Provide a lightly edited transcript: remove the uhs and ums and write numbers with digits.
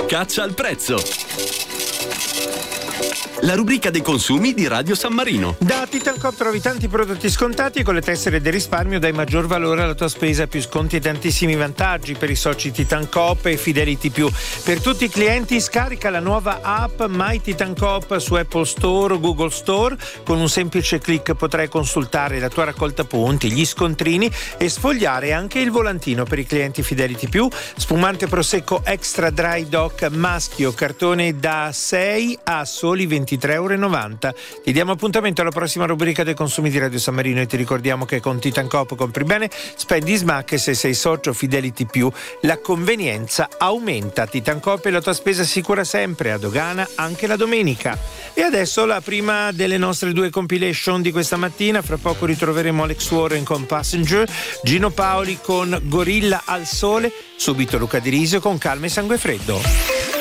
Caccia al prezzo. La rubrica dei consumi di Radio San Marino. Da Titancoop trovi tanti prodotti scontati e con le tessere del risparmio dai maggior valore alla tua spesa, più sconti e tantissimi vantaggi per i soci Titancoop e Fidelity Più. Per tutti i clienti scarica la nuova app My Titancoop su Apple Store o Google Store. Con un semplice click potrai consultare la tua raccolta punti, gli scontrini e sfogliare anche il volantino per i clienti Fidelity Più. Spumante Prosecco Extra Dry Doc maschio, cartone da 6 a soli 23,90 €. Ti diamo appuntamento alla prossima rubrica dei consumi di Radio San Marino e ti ricordiamo che con Titancoop compri bene, spendi smack e se sei socio Fidelity Più la convenienza aumenta. Titancoop è la tua spesa sicura sempre, a dogana anche la domenica. E adesso la prima delle nostre 2 compilation di questa mattina. Fra poco ritroveremo Alex Warren con Passenger, Gino Paoli con Gorilla al Sole, subito Luca Di Risio con Calma e Sangue Freddo.